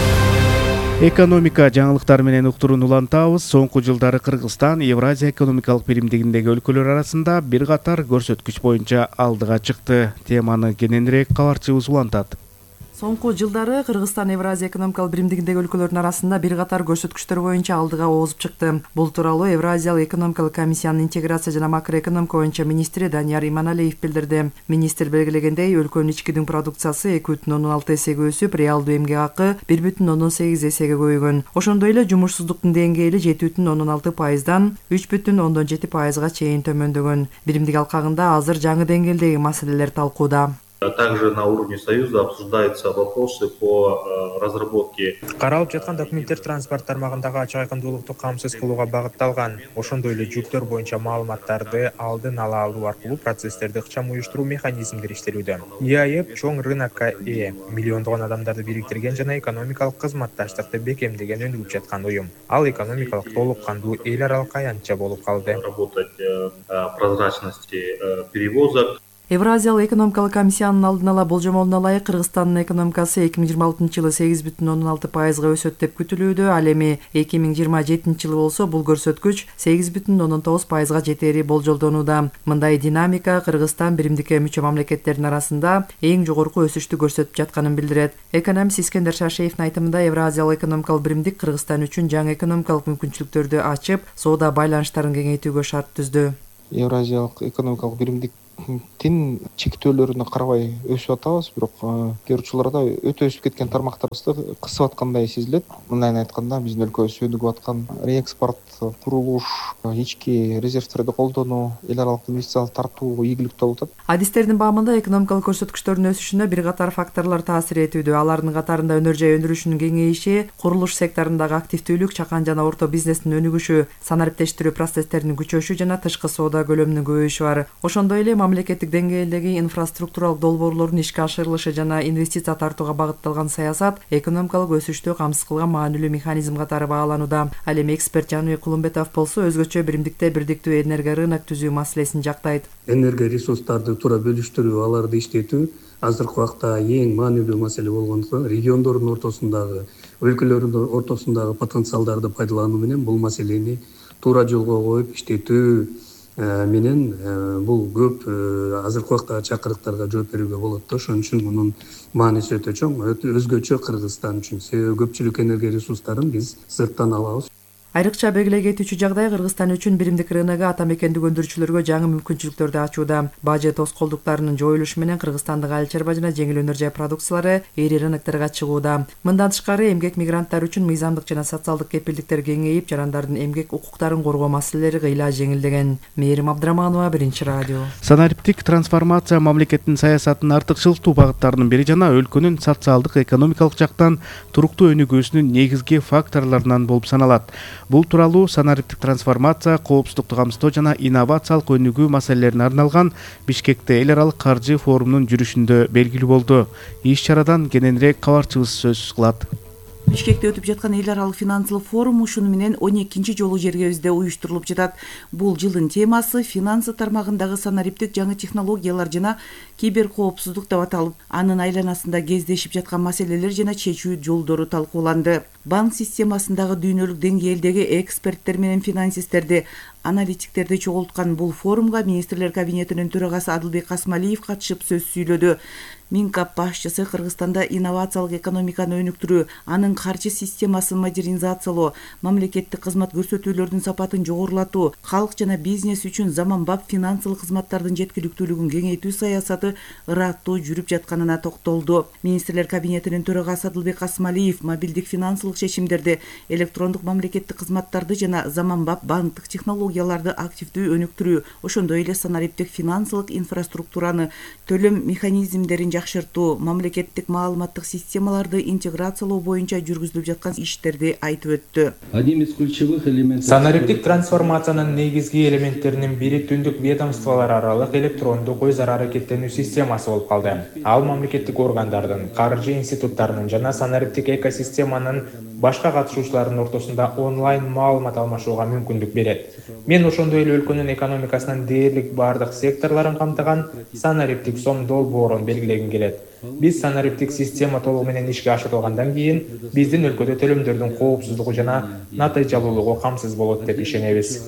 Экономика жаңылыктары менен уктуруун улантабыз. Соңку жылдары Кыргызстан Евразия экономикалык биримдигиндеги өлкөлөр арасында бир катар көрсөткүч боюнча алдыга чыкты. Теманы кененирээк кабарчыбыз улантат. Соңку жылдары Кыргызстан Евразия экономикалык биримдигиндеги өлкөлөрдүн арасында бир катар көрсөткүчтөр боюнча алдыга озуп чыкты. Бул тууралуу Евразиялык экономикалык комиссиянын интеграция жана макроэкономика боюнча министри Данияр Иманалиев билдирди. Министр белгилегендей, өлкөнүн ички дүң продукциясы эки бүтүн ондон алты эсеге өсүп, реалдуу эмгек акы бир бүтүн ондон сегиз эсеге көбөйгөн. Ошондой эле жумушсуздуктун деңгээли жети бүтүн ондон алты пайыздан үч бүтүн ондон жети пайызга чейин төмөндөгөн. Биримдик алкагында азыр жаңы деңгээлдеги маселелер талкууда. Также на уровне Союза обсуждаются вопросы по разработке. Каралып жаткан документтер транспорт тармагындагы ачык айкындуулукту камсыз кылууга багытталган. Ошондой эле жүктөр боюнча маалыматтарды алдын ала алуу аркылуу процесстерди ыкчам уюштуруу механизмдери иштелүүдө. и а е чоң рынокко ээ, миллиондогон адамдарды бириктирген жана экономикалык кызматташтыкты бекемдеген өнүгүп жаткан уюм. Ал экономикалык толук кандуу эл аралык аянтча болуп калды. Работать прозрачности перевозок. Евразиялык экономикалык комиссиянын алдын ала болжомолуна ылайык Кыргызстандын экономикасы эки миң жыйырма алтынчы жылы сегиз бүтүн ондон алты пайызга өсөт деп күтүлүүдө. Ал эми эки миң жыйырма жетинчи жылы болсо бул көрсөткүч сегиз бүтүн ондон тогуз пайызга жетери болжолдонууда. Мындай динамика Кыргызстан биримдикке мүчө мамлекеттердин арасында эң жогорку өсүштү көрсөтүп жатканын билдирет. Экономист Искендер Шашеевдин айтымында Евразиялык экономикалык биримдик Кыргызстан үчүн жаңы экономикалык мүмкүнчүлүктөрдү ачып, соода байланыштарын кеңейтүүгө шарт түздү. Евразиялык экономикалык биримдик тин чектөөлөрүнө карабай өсүп атабыз, бирок кээ бир учурларда өтө өсүп кеткен тармактарыбызды кысып аткандай сезилет. Мындайын айтканда, биздин өлкөбүз өнүгүп аткан реэкспорт, курулуш, ички резервтерди колдонуу, эл аралык инвестицияларды тартуу ийгиликтүү болуп атат. Адистердин баамында экономикалык көрсөткүчтөрдүн өсүшүнө бир катар факторлор таасир этүүдө. Алардын катарында өнөр жай өндүрүшүнүн кеңейиши, курулуш секторундагы активдүүлүк, чакан жана орто бизнестин өнүгүшү, санариптештирүү процесстеринин күчөшү жана тышкы соода көлөмүнүн көбөйүшү бар. Ошондой эле мамлекеттик деңгээлдеги инфраструктуралык долбоорлордун ишке ашырылышы жана инвестиция тартууга багытталган саясат экономикалык өсүштү камсыз кылган маанилүү механизм катары бааланууда. Ал эми эксперт Жаныбек Кулумбетов болсо өзгөчө биримдикте бирдиктүү энергия рынок түзүү маселесин жактайт. Энергия ресурстарды туура бөлүштүрүү, аларды иштетүү азыркы убакта эң маанилүү маселе болгондуктан региондордун ортосундагы, өлкөлөрдүн ортосундагы потенциалдарды пайдалануу менен бул маселени туура жолго коюп иштетүү менен бул көп азыркы убакта чакырыктарга жооп берүүгө болот. Ошон үчүн мунун мааниси өтө чоң, өзгөчө Кыргызстан үчүн. Себеби көпчүлүк энергия ресурстарын биз сырттан алабыз. Айрыкча белгилей кетүүчү жагдай Кыргызстан үчүн биримдик рыногу ата мекендик өндүрүүчүлөргө жаңы мүмкүнчүлүктөрдү ачууда. Бажы тоскоолдуктарынын жоюлушу менен Кыргызстандык айыл чарба жана жеңил өнөр жай продукциялары эри рынокторго чыгууда. Мындан тышкары эмгек мигранттары үчүн мыйзамдык жана социалдык кепилдиктер кеңейип, жарандардын эмгек укуктарын коргоо маселелери кыйла жеңилдеген. Мээрим Абдраманова, Биринчи радио. Санариптик трансформация мамлекеттин саясатынын артыкчылыктуу багыттарынын бири жана өлкөнүн социалдык экономикалык жактан туруктуу өнүгүүсүнүн негизги факторлорунан болуп саналат. Бул тууралуу санариптик трансформация, коопсуздукту камсыздоо жана инновациялык өнүгүү маселелерине арналган Бишкекте эл аралык каржы форумунун жүрүшүндө белгилүү болду. Иш чарадан кененирээк кабарчыбыз сөз кылат. Бишкекте өтүп жаткан эл аралык финансылык форум ушуну менен он экинчи жолу жергебизде уюштурулуп жатат. Бул жылдын темасы финансы тармагындагы санариптик жаңы технологиялар жана кибер коопсуздук деп аталып, анын айланасында кездешип жаткан маселелер жана чечүү жолдору талкууланды. Банк системасындагы дүйнөлүк деңгээлдеги эксперттер менен финансисттерди, аналитиктерди чогулткан бул форумга министрлер кабинетинин төрагасы Адылбек Касмалиев катышып сөз сүйлөдү. Минкап башчысы Кыргызстанда инновациялык экономиканы өнүктүрүү, анын каржы системасын модернизациялоо, мамлекеттик кызмат көрсөтүүлөрдүн сапатын жогорулатуу, калк жана бизнес үчүн заманбап финансылык кызматтардын жеткиликтүүлүгүн кеңейтүү саясаты ыраттуу жүрүп жатканына токтолду. Министрлер кабинетинин төрагасы Адылбек Касмалиев мобилдик финансылык чечимдерди, электрондук мамлекеттик кызматтарды жана заманбап банктык технологияларды активдүү өнүктүрүү, ошондой эле санариптик финансылык инфраструктураны, төлөм механизмдерин жакшыртуу, мамлекеттик маалыматтык системаларды интеграциялоо боюнча жүргүзүлүп жаткан иштерди айтып өттү. Одним из ключевых элементов санариптик трансформациянын негизги элементтеринин бири түндүк ведомстволор аралык электрондук өз ара аракеттенүү системасы болуп калды. Ал мамлекеттик органдардын, каржы институттарынын жана санариптик экосистеманын башка катышуучулардын ортосунда онлайн маалымат алмашууга мүмкүндүк берет. Мен ошондой эле өлкөнүн экономикасынын дээрлик бардык секторлорун камтыган санариптик сом долбоорун белгилегим келет. Биз санариптик система толугу менен ишке ашырылгандан кийин биздин өлкөдө төлөмдөрдүн коопсуздугу жана натыйжалуулугу камсыз болот деп ишенебиз.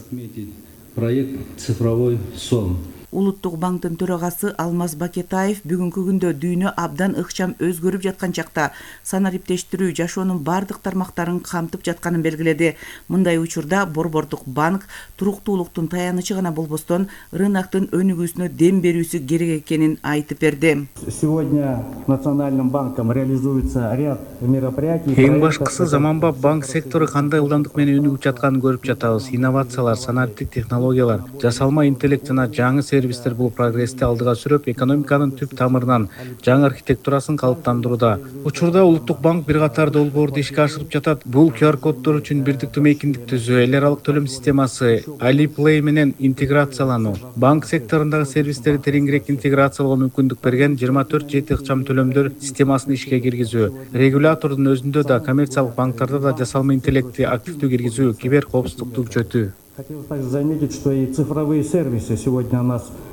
Проект цифровой сом. Улуттук банктын төрагасы Алмаз Бакетаев бүгүнкү күндө дүйнө абдан ыкчам өзгөрүп жаткан чакта санариптештирүү жашоонун бардык тармактарын камтып жатканын белгиледи. Мындай учурда борбордук банк туруктуулуктун таянычы гана болбостон рыноктун өнүгүүсүнө дем берүүсү керек экенин айтып берди. Сегодня Национальным банком реализуется ряд мероприятий. Эң башкысы заманбап банк сектору кандай ылдамдык менен өнүгүп жатканын көрүп жатабыз. Инновациялар, санариптик технологиялар, жасалма интеллект жана жаңы сервистер бул прогрессти алдыга сүрөп, экономиканын түп тамырынан жаңы архитектурасын калыптандырууда. Учурда Улуттук банк бир катар долбоорду ишке ашырып жатат. Бул ку ар коддор үчүн бирдиктүү мейкиндик түзүү, эл аралык төлөм системасы, Alipay менен интеграциялануу, банк секторундагы сервистерди тереңирээк интеграциялоого мүмкүндүк берген жыйырма төрт жети ыкчам төлөмдөр системасын ишке киргизүү, регулятордун өзүндө да, коммерциялык банктарда да жасалма интеллектти активдүү киргизүү, кибер коопсуздукту күчөтүү. Хотелось также заметить, что и цифровые сервисы сегодня у нас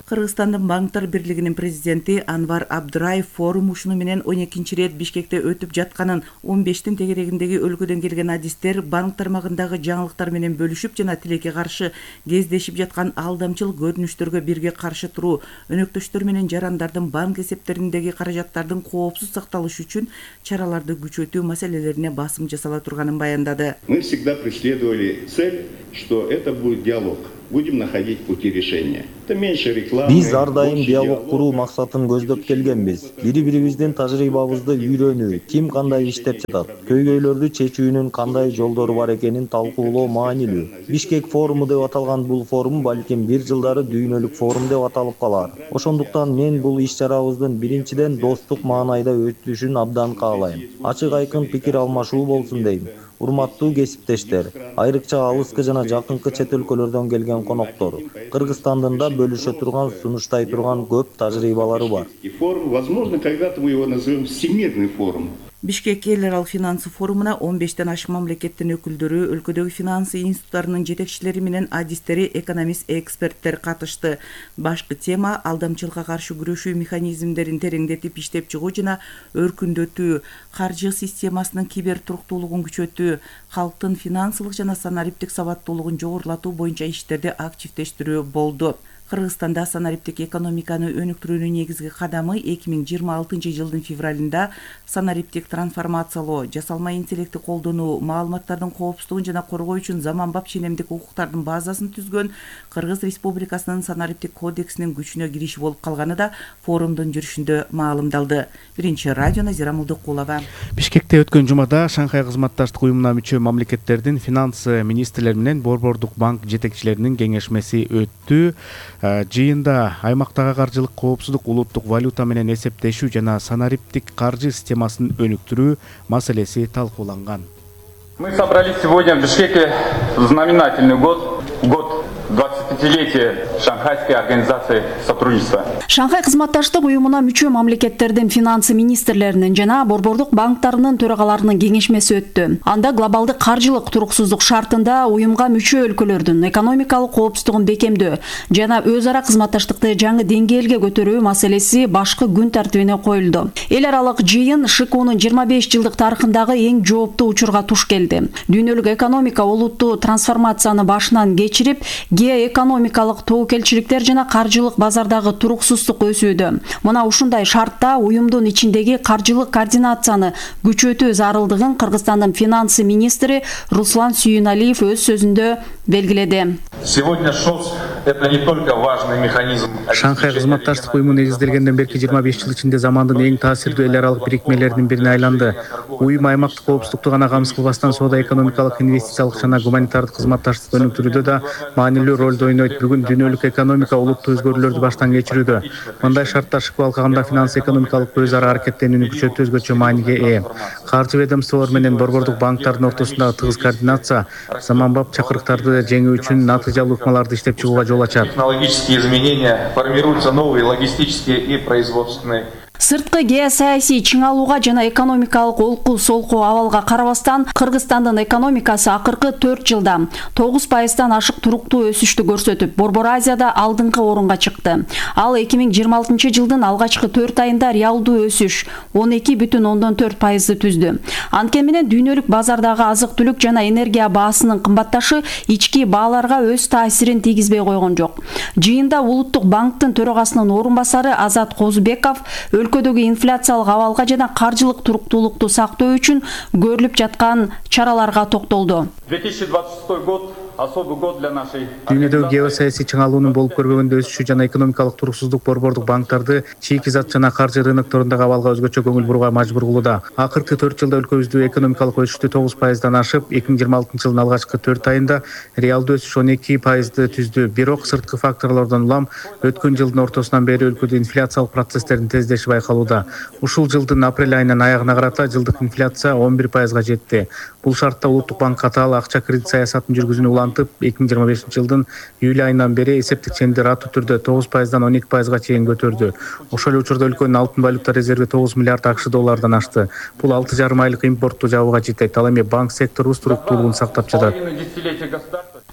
Кыргызстандын банктар бирлигинин президенти Анвар Абдыраев форум ушуну менен он экинчи ирет Бишкекте өтүп жатканын, он бештин тегерегиндеги өлкөдөн келген адистер банк тармагындагы жаңылыктар менен бөлүшүп жана тилекке каршы кездешип жаткан алдамчыл көрүнүштөргө бирге каршы туруу, өнөктөштөр менен жарандардын банк эсептериндеги каражаттардын коопсуз сакталышы үчүн чараларды күчөтүү маселелерине басым жасала турганын баяндады. Мы всегда преследовали цель, что это будет диалог. Будем находить пути решения. Это меньше рекламы. Биз ар дайым диалог куруу максатын көздөп келгенбиз. Бири-бирибиздин тажрыйбабызды үйрөнүү, ким кандай иштеп жатат, көйгөйлөрдү чечүүнүн кандай жолдору бар экенин талкуулоо маанилүү. Бишкек форуму деп аталган бул форум балким бир жылдары дүйнөлүк форум деп аталып калар. Ошондуктан мен бул иш-чарабыздын биринчиден достук маанайда өтүшүн абдан каалайм. Ачык айкын пикир алмашуу болсун дейм. Урматтуу кесиптештер, айрыкча алыскы жана жакынкы чет өлкөлөрдөн келген коноктор, Кыргызстандын да бөлүшө турган, сунуштай турган көп тажрыйбалары бар. Форум, возможно, когда-то мы его назовем всемирный форум. Бишкек эл аралык финансы форумуна он бештен ашык мамлекеттин өкүлдөрү, өлкөдөгү финансы институттарынын жетекчилери менен адистери, экономист, эксперттер катышты. Башкы тема алдамчылыкка каршы күрөшүү механизмдерин тереңдетип иштеп чыгуу жана өркүндөтүү, каржы системасынын кибер туруктуулугун күчөтүү, калктын финансылык жана санариптик сабаттуулугун жогорулатуу боюнча иштерди активдештирүү болду. Кыргызстанда санариптик экономиканы өнүктүрүүнүн негизги кадамы эки миң жыйырма алтынчы жылдын февралында санариптик трансформациялоо, жасалма интеллекти колдонуу, маалыматтардын коопсуздугун жана коргоо үчүн заманбап ченемдик укуктардын базасын түзгөн Кыргыз Республикасынын санариптик кодексинин күчүнө кириши болуп калганы да форумдун жүрүшүндө маалымдалды. Биринчи радио Назира Мулдукулова. Бишкекте өткөн жумада Шанхай кызматташтык уюмуна мүчө мамлекеттердин финансы министрлери менен Борбордук банк жетекчилеринин кеңешмеси өттү. Жыйында аймактагы каржылык коопсуздук, улуттук валюта менен эсептешүү жана санариптик каржы системасын өнүктүрүү маселеси талкууланган. Мы собрались сегодня в Бишкеке в знаменательный год, год двадцатипятилетия Шанхайской организации сотрудничества. Шанхай кызматташтык уюмуна мүчө мамлекеттердин финансы министрлеринин жана борбордук банктарынын төрагаларынын кеңешмеси өттү. Анда глобалдык каржылык туруксуздук шартында уюмга мүчө өлкөлөрдүн экономикалык коопсуздугун бекемдөө жана өз ара кызматташтыкты жаңы деңгээлге көтөрүү маселеси башкы күн тартибине коюлду. Эл аралык жыйын ШКУнун жыйырма беш жылдык тарыхындагы эң жооптуу учурга туш келди. Дүйнөлүк экономика олуттуу трансформацияны башынан кечирип, геоэкономикалык тобокелчиликтер жана каржылык базардагы туруксуздук өсүүдө. Мына ушундай шартта уюмдун ичиндеги каржылык координацияны күчөтүү зарылдыгын Кыргызстандын финансы министри Руслан Сүйүналиев өз сөзүндө белгиледи. Сегодня ШОС это не только важный механизм. Шанхай кызматташтык уюму негизделгенден берки жыйырма беш жыл ичинде замандын эң таасирдүү эл аралык бирикмелеринин бирине айланды. Уюм аймактык коопсуздукту гана камсыз кылбастан соода экономикалык, инвестициялык жана гуманитардык кызматташтыкты өнүктүрүүдө да маанилүү ролду ойнойт. Бүгүн дүйнөлүк экономика олуттуу өзгөрүүлөрдү баштан кечирүүдө. Мындай шарттар ШКУ алкагында финансы экономикалык өз ара аракеттенүүнү күчөтүү өзгөчө мааниге ээ. Каржы ведомстволор менен борбордук банктардын ортосундагы тыгыз координация заманбап чакырыктарды жеңүү үчүн натыйжалуу ыкмаларды иштеп чыгууга жол ачат. Технологические изменения, формируются новые логистические и производственные. Сырткы геосаясий чыңалууга жана экономикалык олку солку абалга карабастан Кыргызстандын экономикасы акыркы төрт жылда тогуз пайыздан ашык туруктуу өсүштү көрсөтүп, Борбор Азияда алдыңкы орунга чыкты. Ал эки миң жыйырма алтынчы жылдын алгачкы төрт айында реалдуу өсүш он эки бүтүн ондон төрт пайызды түздү. Анткени менен дүйнөлүк базардагы азык-түлүк жана энергия баасынын кымбатташы ички бааларга өз таасирин тийгизбей койгон жок. Жыйында Улуттук банктын төрагасынын орун басары Азат Козубеков өлкөдөгү инфляциялык абалга жана каржылык туруктуулукту сактоо үчүн көрүлүп жаткан чараларга токтолду. две тысячи двадцать шестой год особый год для нашей. Дүйнөдөгү геосаясий чыңалуунун болуп көрбөгөндө өсүшү жана экономикалык туруксуздук борбордук банктарды чийки зат жана каржы рынокторундагы абалга өзгөчө көңүл бурууга мажбур кылууда. Акыркы төрт жылда өлкөбүздө экономикалык өсүштү тогуз пайыздан ашып, эки миң жыйырма алтынчы жылдын алгачкы төрт айында реалдуу өсүш он эки пайызды түздү. Бирок сырткы факторлордон улам өткөн жылдын ортосунан бери өлкөдө инфляциялык процесстердин тездеши байкалууда. Ушул жылдын апрель айынын аягына карата жылдык инфляция он бир пайызга жетти. Бул шартта Улуттук банк катаал акча кредит саясатын жүргүзүүнү улантып, эки миң жыйырма бешинчи жылдын июль айынан бери эсептик ченди раттуу түрдө тогуз пайыздан он эки пайызга чейин көтөрдү. Ошол эле учурда өлкөнүн алтын валюта резерви тогуз миллиард акш доллардан ашты. Бул алты жарым айлык импортту жабууга жетет. Ал эми банк секторубуз туруктуулугун сактап жатат.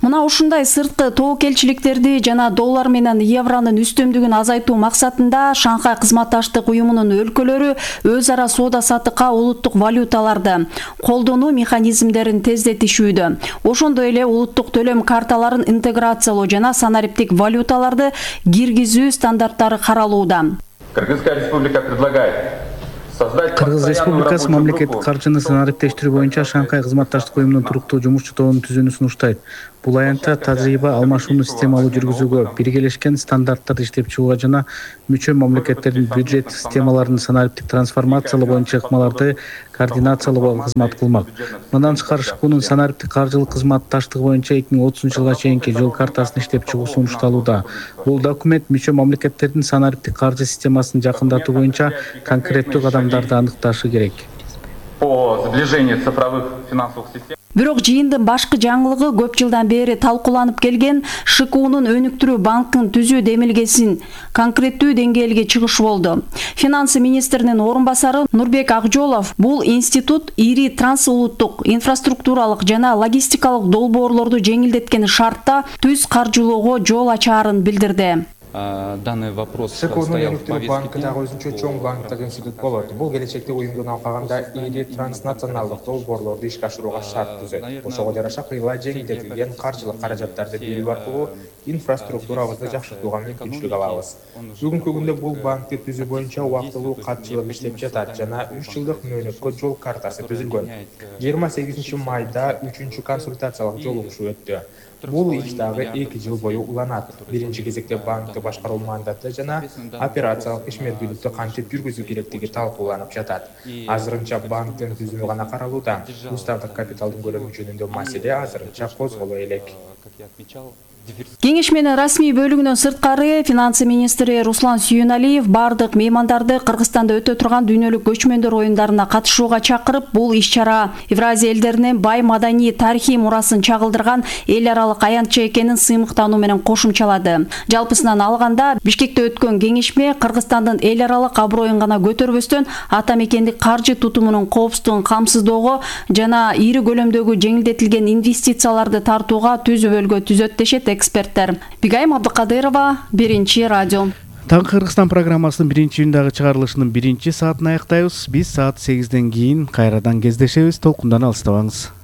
Мына ушундай сырткы тобокелчиликтерди жана доллар менен евронун үстөмдүгүн азайтуу максатында Шанхай кызматташтык уюмунун өлкөлөрү өз ара соода саттыкка улуттук валюталарды колдонуу механизмдерин тездетишүүдө. Ошондой эле улуттук төлөм карталарын интеграциялоо жана санариптик валюталарды киргизүү стандарттары каралууда. Кыргызская республика предлагает Кыргыз Республикасы мамлекеттик каржыны санариптештирүү боюнча Шанхай кызматташтык уюмунун туруктуу жумушчу тобунун түзүүнү сунуштайт. Бул аянтта тажрыйба алмашууну системалуу жүргүзүүгө, биргелешкен стандарттарды иштеп чыгууга жана мүчө мамлекеттердин бюджет системаларынын санариптик трансформациялоо боюнча ыкмаларды координациялоого кызмат кылмак. Мындан тышкары ШКУнун санариптик каржылык кызматташтыгы боюнча эки миң отузунчу жылга чейинки жол картасын иштеп чыгуу сунушталууда. Бул документ мүчө мамлекеттердин санариптик каржы системасын жакындатуу боюнча конкреттүү кадамдарды аныкташы керек. По сближению цифровых финансовых систем. Бирок жыйындын башкы жаңылыгы көп жылдан бери талкууланып келген ШКУнун өнүктүрүү банкын түзүү демилгесин конкреттүү деңгээлге чыгыш болду. Финансы министринин орун басары Нурбек Акжолов бул институт ири трансулуттук инфраструктуралык жана логистикалык долбоорлорду жеңилдеткен шартта түз каржылоого жол ачаарын билдирди. Данный вопрос ШКУнун өнүктүрүү банкы дагы өзүнчө чоң банктык институт болот. Бул келечекте уюмдун алкагында ири транснационалдык долбоорлорду ишке ашырууга шарт түзөт. Ошого жараша кыйла жеңилдетилген каржылык каражаттарды берүү аркылуу инфраструктурабызды жакшыртууга мүмкүнчүлүк алабыз. Бүгүнкү күндө бул банкты түзүү боюнча убактылуу катчылык иштеп жатат жана үч жылдык мөөнөткө жол картасы түзүлгөн. жыйырма сегизинчи майда үчүнчү консультациялык жолугушуу өттү. Бул иш дагы эки жыл бою уланат. Биринчи кезекте банкты башкаруу мандаты жана операциялык ишмердүүлүктү кантип жүргүзүү керектиги талкууланып жатат. Азырынча банктын түзүмү гана каралууда. Уставдык капиталдын көлөмү жөнүндө маселе азырынча козголо элек. Кеңешменин расмий бөлүгүнөн сырткары финансы министри Руслан Сүйүналиев бардык меймандарды Кыргызстанда өтө турган дүйнөлүк көчмөндөр оюндарына катышууга чакырып, бул иш-чара Евразия элдеринин бай маданий тарыхый мурасын чагылдырган эл аралык аянтча экенин сыймыктануу менен кошумчалады. Жалпысынан алганда Бишкекте өткөн кеңешме Кыргызстандын эл аралык аброюн гана көтөрбөстөн ата мекендик каржы тутумунун коопсуздугун камсыздоого жана ири көлөмдөгү жеңилдетилген инвестицияларды тартууга түзүбөлгө түзөт дешет эксперттер. Бигайым Абдыкадырова, Биринчи радио. Таңкы Кыргызстан программасынын биринчи үндагы чыгарылышынын биринчи саатын аяктайбыз. Биз саат сегизден кийин кайрадан кездешебиз. Толкундан алыстабаңыз.